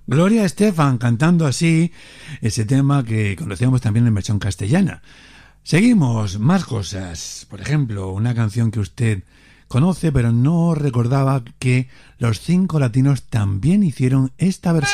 Gloria Estefan cantando así ese tema que conocíamos también en versión castellana. Seguimos, más cosas. Por ejemplo, una canción que usted conoce pero no recordaba que los 5 Latinos también hicieron esta versión.